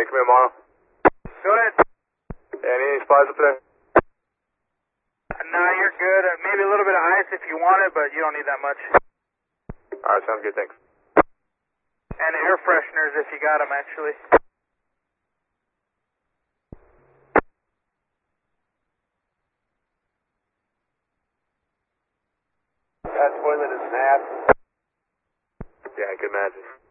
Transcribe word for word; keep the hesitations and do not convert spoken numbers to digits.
Hey, come here, Marlo. Go ahead. Hey, any supplies up there? Nah, you're good. Uh, maybe a little bit of ice if you want it, but you don't need that much. Alright, sounds good, thanks. And air fresheners if you got them, actually. That toilet is nasty. Yeah, I can imagine.